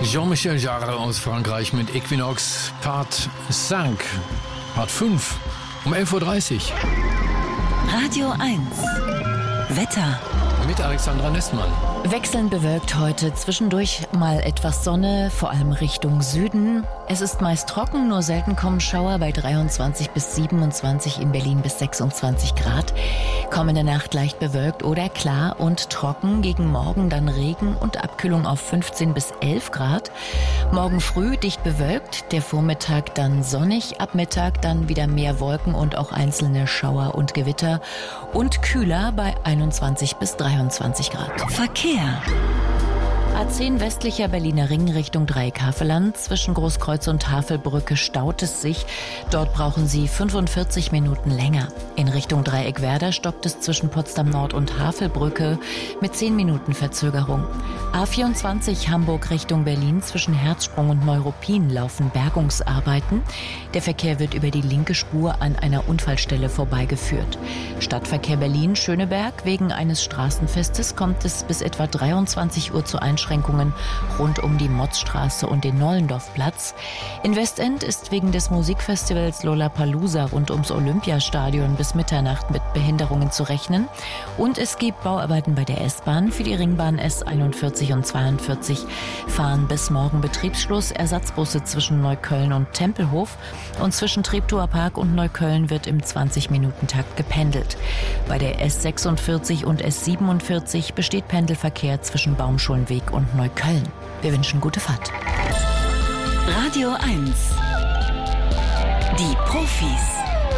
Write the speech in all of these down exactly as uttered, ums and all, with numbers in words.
Jean-Michel Jarre aus Frankreich mit Equinox Part fünf, Part fünf, um elf Uhr dreißig. Radio eins. Wetter. Mit Alexandra Nestmann. Wechselnd bewölkt heute, zwischendurch mal etwas Sonne, vor allem Richtung Süden. Es ist meist trocken, nur selten kommen Schauer bei dreiundzwanzig bis siebenundzwanzig, in Berlin bis sechsundzwanzig Grad. Kommende Nacht leicht bewölkt oder klar und trocken, gegen Morgen dann Regen und Abkühlung auf fünfzehn bis elf Grad. Morgen früh dicht bewölkt, der Vormittag dann sonnig, ab Mittag dann wieder mehr Wolken und auch einzelne Schauer und Gewitter und kühler bei einundzwanzig bis dreiundzwanzig Grad. Verkehr. A zehn westlicher Berliner Ring Richtung Dreieck-Havelland. Zwischen Großkreuz und Havelbrücke staut es sich. Dort brauchen Sie fünfundvierzig Minuten länger. In Richtung Dreieck-Werder stoppt es zwischen Potsdam Nord und Havelbrücke mit zehn Minuten Verzögerung. A vierundzwanzig Hamburg Richtung Berlin. Zwischen Herzsprung und Neuruppin laufen Bergungsarbeiten. Der Verkehr wird über die linke Spur an einer Unfallstelle vorbeigeführt. Stadtverkehr Berlin-Schöneberg. Wegen eines Straßenfestes kommt es bis etwa dreiundzwanzig Uhr zu Einschränkungen rund um die Motzstraße und den Nollendorfplatz. In Westend ist wegen des Musikfestivals Lollapalooza rund ums Olympiastadion bis Mitternacht mit Behinderungen zu rechnen. Und es gibt Bauarbeiten bei der S-Bahn. Für die Ringbahn S einundvierzig und zweiundvierzig fahren bis morgen Betriebsschluss Ersatzbusse zwischen Neukölln und Tempelhof. Und zwischen Treptower Park und Neukölln wird im zwanzig-Minuten-Takt gependelt. Bei der S sechsundvierzig und S siebenundvierzig besteht Pendelverkehr zwischen Baumschulenweg und Neukölln. Wir wünschen gute Fahrt. Radio eins. Die Profis.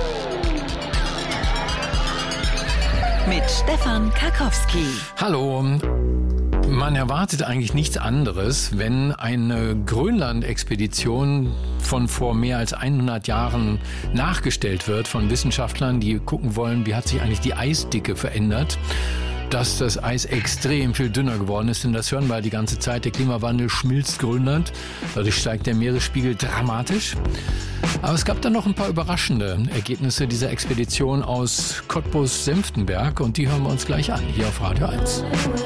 Mit Stefan Karkowski. Hallo. Man erwartet eigentlich nichts anderes, wenn eine Grönland-Expedition von vor mehr als hundert Jahren nachgestellt wird von Wissenschaftlern, die gucken wollen, wie hat sich eigentlich die Eisdicke verändert. Dass das Eis extrem viel dünner geworden ist, denn das hören wir die ganze Zeit. Der Klimawandel schmilzt Grönland, dadurch steigt der Meeresspiegel dramatisch. Aber es gab dann noch ein paar überraschende Ergebnisse dieser Expedition aus Cottbus-Senftenberg und die hören wir uns gleich an, hier auf Radio eins.